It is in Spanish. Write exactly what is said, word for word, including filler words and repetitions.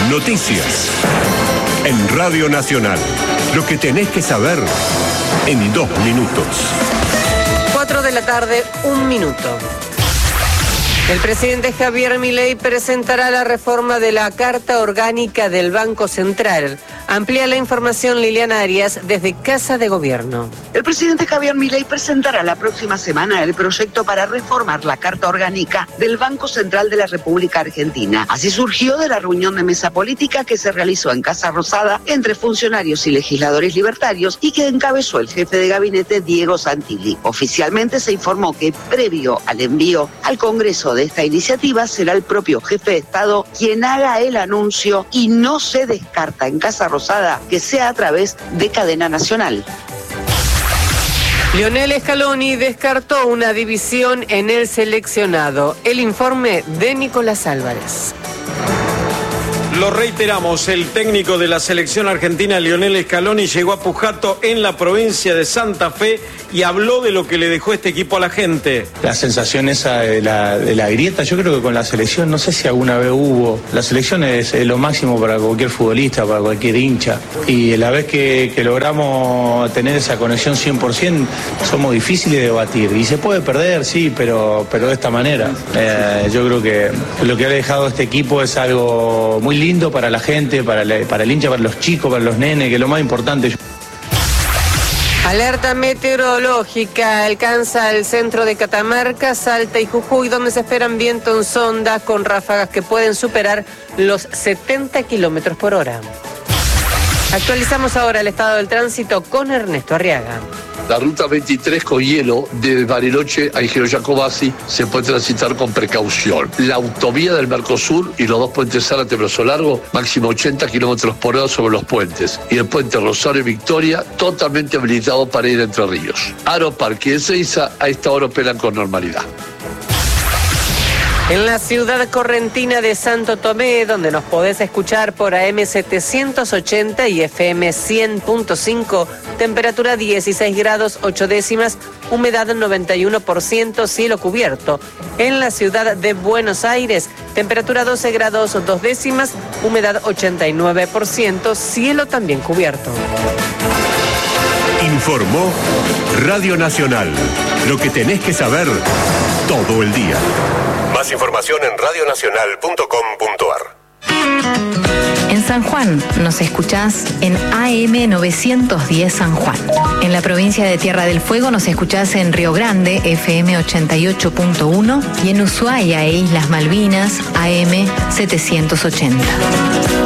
Noticias. En Radio Nacional. Lo que tenés que saber en dos minutos. Cuatro de la tarde, un minuto. El presidente Javier Milei presentará la reforma de la Carta Orgánica del Banco Central. Amplía la información Liliana Arias desde Casa de Gobierno. El presidente Javier Milei presentará la próxima semana el proyecto para reformar la Carta Orgánica del Banco Central de la República Argentina. Así surgió de la reunión de mesa política que se realizó en Casa Rosada entre funcionarios y legisladores libertarios y que encabezó el jefe de gabinete Diego Santilli. Oficialmente se informó que previo al envío al Congreso de esta iniciativa será el propio jefe de Estado quien haga el anuncio y no se descarta en Casa Rosada que sea a través de cadena nacional. Lionel Scaloni descartó una división en el seleccionado. El informe de Nicolás Álvarez. Lo reiteramos, el técnico de la selección argentina, Lionel Scaloni, llegó a Pujato en la provincia de Santa Fe y habló de lo que le dejó este equipo a la gente. La sensación esa de la, de la grieta, yo creo que con la selección, no sé si alguna vez hubo, la selección es, es lo máximo para cualquier futbolista, para cualquier hincha, y la vez que, que logramos tener esa conexión cien por ciento, somos difíciles de batir, y se puede perder, sí, pero, pero de esta manera. Eh, yo creo que lo que ha dejado este equipo es algo muy lindo para la gente, para, la, para el hincha, para los chicos, para los nenes, que es lo más importante. Alerta meteorológica alcanza el centro de Catamarca, Salta y Jujuy, donde se esperan vientos en sonda con ráfagas que pueden superar los setenta kilómetros por hora. Actualizamos ahora el estado del tránsito con Ernesto Arriaga. La ruta veintitrés con hielo de Bariloche a Ingeniero Jacobasi se puede transitar con precaución. La autovía del Mercosur y los dos puentes Zárate Brazo Largo, máximo ochenta kilómetros por hora sobre los puentes. Y el puente Rosario y Victoria, totalmente habilitado para ir entre ríos. Aeroparque y Ezeiza a esta hora operan con normalidad. En la ciudad correntina de Santo Tomé, donde nos podés escuchar por A M setecientos ochenta y F M cien punto cinco, temperatura dieciséis grados ocho décimas, humedad noventa y uno por ciento, cielo cubierto. En la ciudad de Buenos Aires, temperatura doce grados dos décimas, humedad ochenta y nueve por ciento, cielo también cubierto. Informó Radio Nacional. Lo que tenés que saber todo el día. Más información en radio nacional punto com punto a r. En San Juan nos escuchás en A M novecientos diez San Juan. En la provincia de Tierra del Fuego nos escuchás en Río Grande, F M ochenta y ocho punto uno, y en Ushuaia e Islas Malvinas, A M setecientos ochenta.